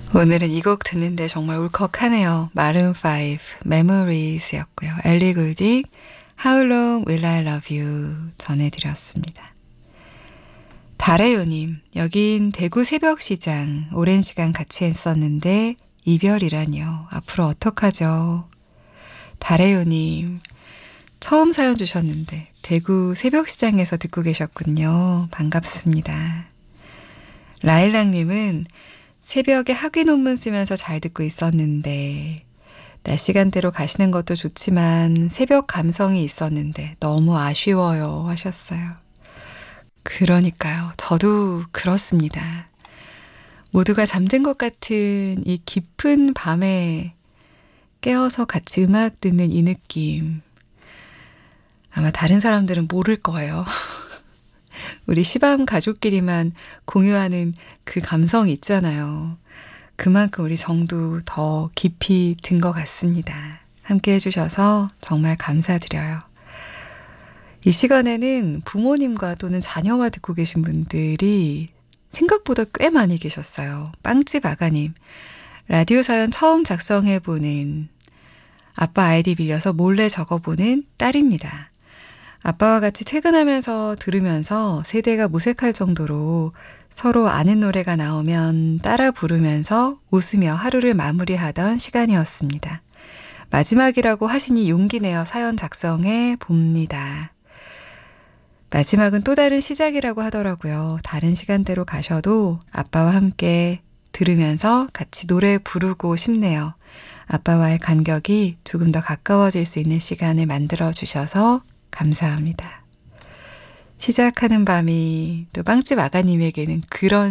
오늘은 이 곡 듣는데 정말 울컥하네요. 마룬 5, Memories였고요. 엘리 굴딕, How Long Will I Love You 전해드렸습니다. 달혜요님, 여긴 대구 새벽시장. 오랜 시간 같이 했었는데 이별이라니요. 앞으로 어떡하죠? 달혜요님, 처음 사연 주셨는데 대구 새벽시장에서 듣고 계셨군요. 반갑습니다. 라일락님은 새벽에 학위 논문 쓰면서 잘 듣고 있었는데 낮 시간대로 가시는 것도 좋지만 새벽 감성이 있었는데 너무 아쉬워요 하셨어요. 그러니까요. 저도 그렇습니다. 모두가 잠든 것 같은 이 깊은 밤에 깨어서 같이 음악 듣는 이 느낌. 아마 다른 사람들은 모를 거예요. 우리 시밤 가족끼리만 공유하는 그 감성이 있잖아요. 그만큼 우리 정도 더 깊이 든 것 같습니다. 함께 해주셔서 정말 감사드려요. 이 시간에는 부모님과 또는 자녀와 듣고 계신 분들이 생각보다 꽤 많이 계셨어요. 빵집 아가님, 라디오 사연 처음 작성해보는 아빠 아이디 빌려서 몰래 적어보는 딸입니다. 아빠와 같이 퇴근하면서 들으면서 세대가 무색할 정도로 서로 아는 노래가 나오면 따라 부르면서 웃으며 하루를 마무리하던 시간이었습니다. 마지막이라고 하시니 용기 내어 사연 작성해 봅니다. 마지막은 또 다른 시작이라고 하더라고요. 다른 시간대로 가셔도 아빠와 함께 들으면서 같이 노래 부르고 싶네요. 아빠와의 간격이 조금 더 가까워질 수 있는 시간을 만들어 주셔서 감사합니다. 시작하는 밤이 또 빵집 아가님에게는 그런